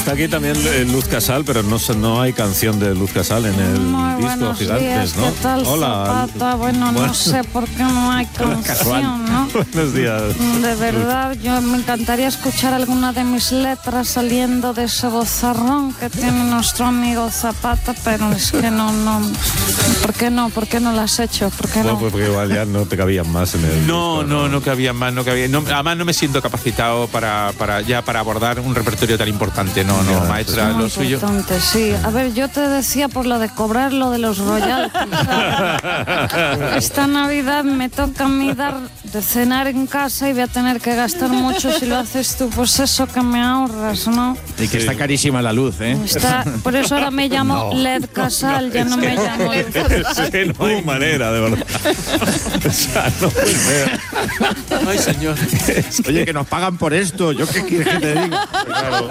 Está aquí también Luz Casal, pero no hay canción de Luz Casal en el disco Gigantes, ¿no? ¿Qué tal, hola. Zapata? Bueno, no sé por qué no hay canción, ¿no? Buenos días. De verdad, yo me encantaría escuchar alguna de mis letras saliendo de ese vozarrón que tiene nuestro amigo Zapata, pero es que no. ¿Por qué no? ¿Por qué no lo has hecho? ¿Por qué no? Pues porque igual ya no te cabían más en el No cabían más, además no me siento capacitado para abordar un repertorio tan importante. No, maestra, lo suyo. Sí, a ver, yo te decía por lo de cobrar lo de los royalties. Esta Navidad me toca a mí dar de cenar en casa y voy a tener que gastar mucho si lo haces tú, pues eso que me ahorras, ¿no? Y que está carísima la luz, ¿eh? Por eso ahora me llamo LED Casal, ya no me llamo LED Casal. Es que no hay manera, de verdad. O sea, no puede ser. Ay, señor. Oye, que nos pagan por esto. ¿Yo qué quieres que te diga? Claro.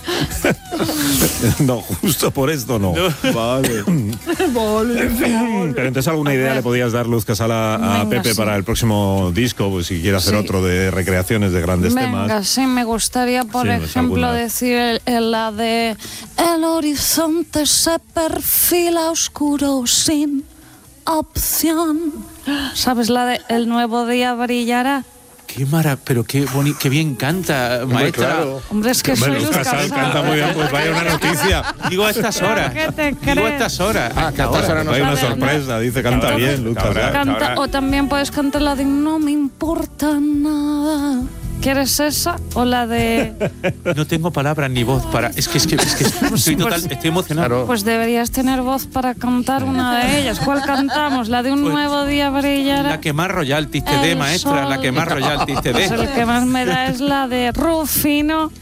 No, justo por esto no. Vale. Pero entonces alguna idea le podías dar, Luz Casal, a Pepe para el próximo disco, pues si quiere hacer otro de recreaciones de grandes temas. Venga, sí, me gustaría, por ejemplo, decir la de el horizonte se perfila oscuro sin opción. ¿Sabes la de el nuevo día brillará? Qué pero qué bien canta, maestra. Claro. Hombre, es que soy Luz Casal canta muy bien, pues vaya una noticia. Digo a estas horas. ¿Qué te crees? Digo a estas horas. Que a estas horas no hay una sabe. sorpresa, dice canta bien, Luz Casal. O también puedes cantar la de no me importa nada. ¿Quieres esa o la de...? No tengo palabras ni voz para... Es que estoy emocionado. Claro. Pues deberías tener voz para cantar una de ellas. ¿Cuál cantamos? ¿La de un nuevo día brillará? La que más royalties te dé, maestra. La que más royalties te dé. Pues el que más me da es la de Rufino.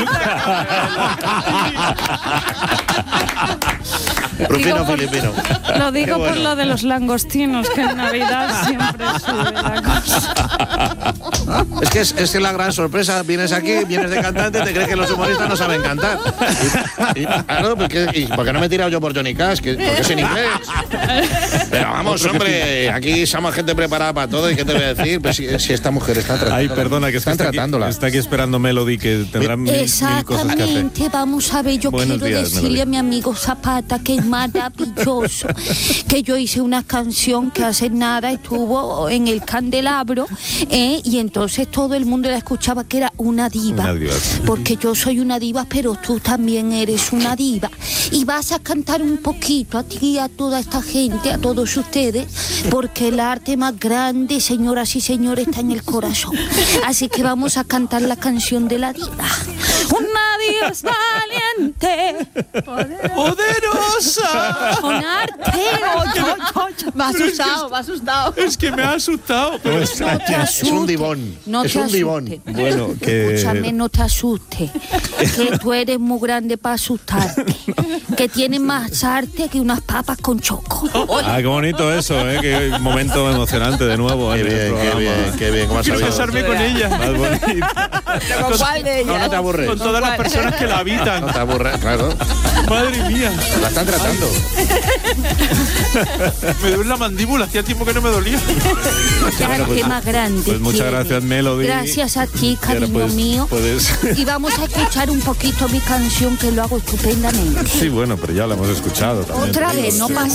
Rufino filipino. Lo digo por lo de los langostinos, que en Navidad siempre sube la cosa. Es que la gran sorpresa, vienes aquí, vienes de cantante, te crees que los humoristas no saben cantar. Claro, ¿por qué no me he tirado yo por Johnny Cash? Porque es en inglés. Pero vamos, hombre, aquí somos gente preparada para todo. ¿Y qué te voy a decir? Pues si esta mujer está tratando. Ay, perdona, que están tratándola. Está aquí esperando Melody, que tendrá mil cosas que hacer. Exactamente, vamos a ver, yo Buenos quiero días, decirle Melody. a mi amigo Zapata que es maravilloso, que yo hice una canción que hace nada estuvo en el candelabro, y entonces todo el mundo la escuchaba, que era una diva. Una diva. Porque yo soy una diva, pero tú también eres una diva. Y vas a cantar un poquito a ti y a toda esta gente, a todos ustedes, porque el arte más grande, señoras y señores, está en el corazón. Así que vamos a cantar la canción de la diva. Una diva es valiente, ¡Poderosa! con arte. Me ha asustado. Es que me ha asustado. No te asustes. Es un divón. No Es te un divón. asustes. Bueno, que... Escúchame, no te asustes, que tú eres muy grande para asustarte, que tienes más arte que unas papas con choco. Ah, qué bonito eso, qué momento emocionante de nuevo. Qué en el bien, programa. qué bien. ¿Cómo has Quiero sabido? casarme con ella. Más bonito. ¿Con cuál de ellas? No te aburres. Con todas las personas que la habitan. No te aburres, claro. Madre mía. La están tratando. Me duele la mandíbula. Hacía tiempo que no me dolía. Qué arte más grande. Pues muchas tienes. gracias, Melody. Gracias a ti, Y ahora cariño mío. puedes... Y vamos a escuchar un poquito mi canción, que lo hago estupendamente. Sí, bueno, pero ya la hemos escuchado también. Otra vez, no pasa